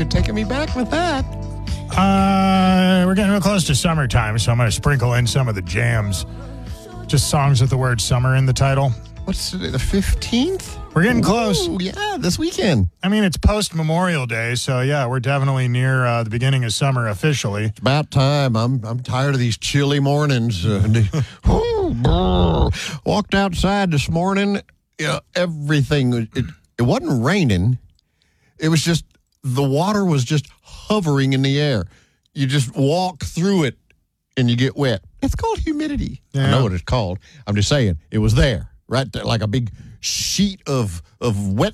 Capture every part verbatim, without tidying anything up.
taking me back with that. Uh, we're getting real close to summertime, so I'm going to sprinkle in some of the jams. Just songs with the word summer in the title. What's today, the fifteenth? We're getting close. Ooh, yeah, this weekend. I mean, it's post-Memorial Day, so yeah, we're definitely near uh, the beginning of summer officially. It's about time. I'm I'm tired of these chilly mornings. Uh, Ooh, brr. Walked outside this morning. You know, everything, it, it wasn't raining. It was just, the water was just hovering in the air. You just walk through it and you get wet. It's called humidity. Yeah. I know what it's called. I'm just saying, it was there, right there, like a big sheet of of wet.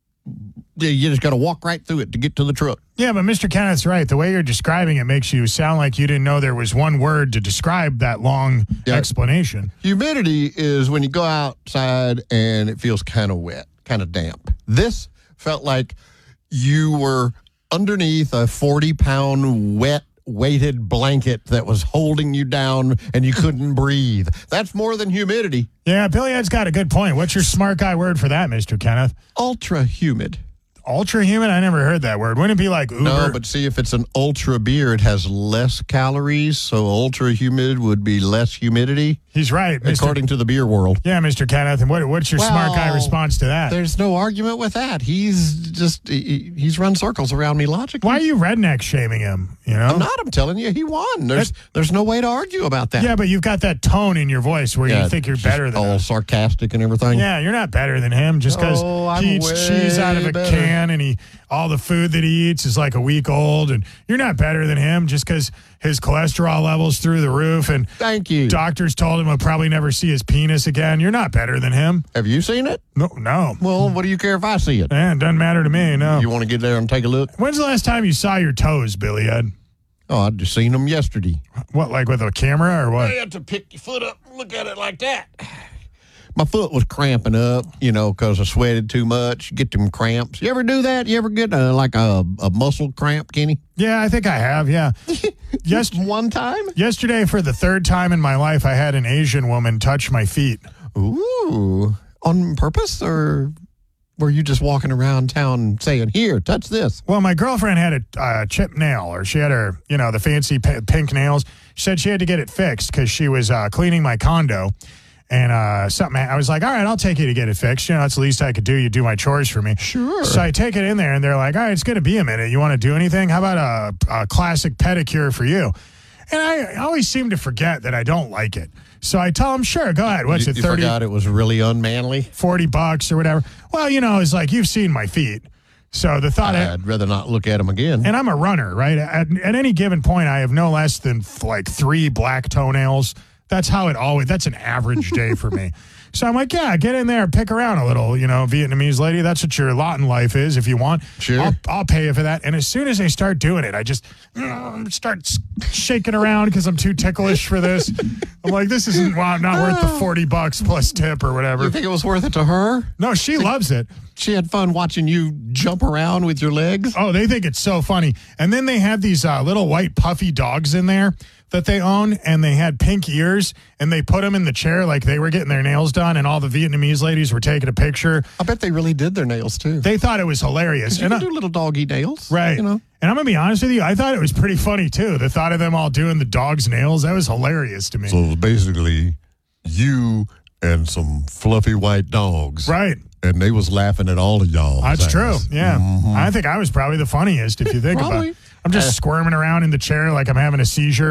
You just got to walk right through it to get to the truck. Yeah, but Mister Kenneth's right. The way you're describing it makes you sound like you didn't know there was one word to describe that long Yeah. explanation. Humidity is when you go outside and it feels kind of wet, kind of damp. This felt like you were underneath a forty-pound wet, weighted blanket that was holding you down and you couldn't breathe. That's more than humidity. Yeah, Billy Ed's got a good point. What's your smart guy word for that, Mister Kenneth? Ultra humid. Ultra humid? I never heard that word. Wouldn't it be like Uber? No, but see, if it's an ultra beer, it has less calories, so ultra humid would be less humidity. He's right, Mister According to the beer world. Yeah, Mister Kenneth. And what, what's your Well, smart guy response to that? There's no argument with that. He's just, he, he's run circles around me logically. Why are you redneck shaming him? You know? I'm not. I'm telling you, he won. There's there's no way to argue about that. Yeah, but you've got that tone in your voice where Yeah, you think you're just better than all him. sarcastic and everything. Yeah, you're not better than him just because Oh, I'm he eats way cheese out of a better. can and he all the food that he eats is like a week old, and you're not better than him just because his cholesterol levels through the roof and Thank you. doctors told him he'll probably never see his penis again. You're not better than him. Have you seen it? No, no. Well, what do you care if I see it? Eh, it doesn't matter to me, no. You want to get there and take a look? When's the last time you saw your toes, Billy Ed? Oh, I just seen them yesterday. What, like with a camera or what? You have to pick your foot up and look at it like that. My foot was cramping up, you know, because I sweated too much. Get them cramps. You ever do that? You ever get a, like a, a muscle cramp, Kenny? Yeah, I think I have, yeah. Yes, One time? yesterday, for the third time in my life, I had an Asian woman touch my feet. Ooh. On purpose, or were you just walking around town saying, here, touch this? Well, my girlfriend had a uh, chip nail, or she had her, you know, the fancy p- pink nails. She said she had to get it fixed because she was uh, cleaning my condo. And uh, something, I was like, all right, I'll take you to get it fixed. You know, that's the least I could do. You do my chores for me. Sure. So I take it in there, and they're like, all right, it's going to be a minute. You want to do anything? How about a, a classic pedicure for you? And I always seem to forget that I don't like it. So I tell them, sure, go ahead. What's you, it, you thirty, forgot it was really unmanly? forty bucks or whatever? Well, you know, it's like, you've seen my feet. So the thought, I'd rather not look at them again. and I'm a runner, right? At, at any given point, I have no less than like three black toenails. That's how it always, that's an average day for me. So I'm like, yeah, get in there, pick around a little, you know, Vietnamese lady. That's what your lot in life is if you want. Sure. I'll, I'll pay you for that. And as soon as they start doing it, I just mm, start s- shaking around because I'm too ticklish for this. I'm like, this isn't wow, not worth the forty bucks plus tip or whatever. You think it was worth it to her? No, she loves it. She had fun watching you jump around with your legs? Oh, they think it's so funny. And then they have these uh, little white puffy dogs in there that they own, and they had pink ears, and they put them in the chair like they were getting their nails done, and all the Vietnamese ladies were taking a picture. I bet they really did their nails, too. They thought it was hilarious. You And can I- do little doggy nails. right. You know? And I'm going to be honest with you, I thought it was pretty funny, too. The thought of them all doing the dog's nails, that was hilarious to me. So it was basically you and some fluffy white dogs. Right. And they was laughing at all of y'all. That's true. Yeah. I think I was probably the funniest, if you think about Probably. it. I'm just Uh, squirming around in the chair like I'm having a seizure.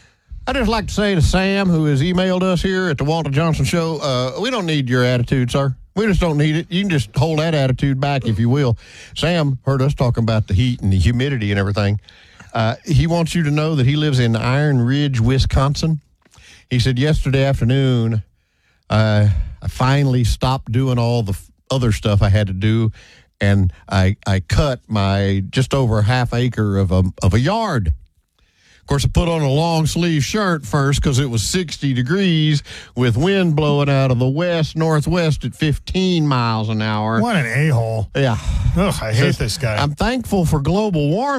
I just like to say to Sam, who has emailed us here at the Walter Johnson Show, uh, we don't need your attitude, sir. We just don't need it. You can just hold that attitude back, if you will. Sam heard us talking about the heat and the humidity and everything. Uh, he wants you to know that he lives in Iron Ridge, Wisconsin. He said yesterday afternoon, uh, I finally stopped doing all the f- other stuff I had to do, and I I cut my just over half acre of a of a yard. Of course, I put on a long sleeve shirt first because it was sixty degrees with wind blowing out of the west northwest at fifteen miles an hour. What an a-hole. Yeah. Ugh, I hate this guy. I'm thankful for global warming.